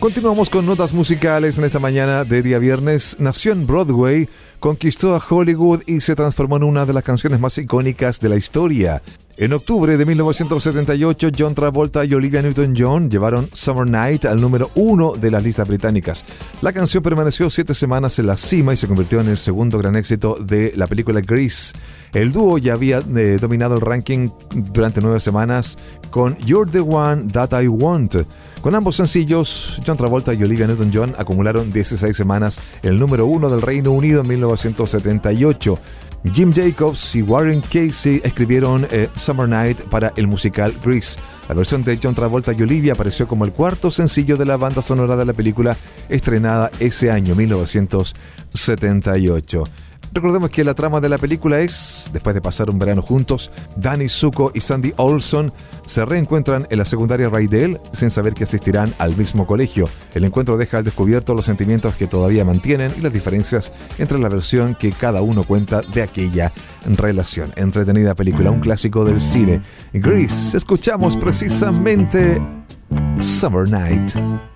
Continuamos con notas musicales en esta mañana de día viernes. Nació en Broadway, conquistó a Hollywood y se transformó en una de las canciones más icónicas de la historia. En octubre de 1978, John Travolta y Olivia Newton-John llevaron Summer Night al número 1 de las listas británicas. La canción permaneció 7 semanas en la cima y se convirtió en el segundo gran éxito de la película Grease. El dúo ya había dominado el ranking durante 9 semanas con You're the One That I Want. Con ambos sencillos, John Travolta y Olivia Newton-John acumularon 16 semanas el número 1 del Reino Unido en 1978. Jim Jacobs y Warren Casey escribieron Summer Night para el musical Grease. La versión de John Travolta y Olivia apareció como el cuarto sencillo de la banda sonora de la película, estrenada ese año, 1978. Recordemos que la trama de la película es, después de pasar un verano juntos, Danny Zuko y Sandy Olson se reencuentran en la secundaria Rydell sin saber que asistirán al mismo colegio. El encuentro deja al descubierto los sentimientos que todavía mantienen y las diferencias entre la versión que cada uno cuenta de aquella relación. Entretenida película, un clásico del cine. Grease, escuchamos precisamente Summer Night.